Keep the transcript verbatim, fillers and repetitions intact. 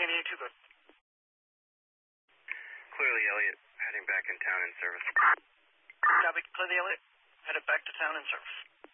K N E A two, good. Clearly, Elliot, heading back in town in service. Copy. Clearly, Elliot. Headed back to town in service.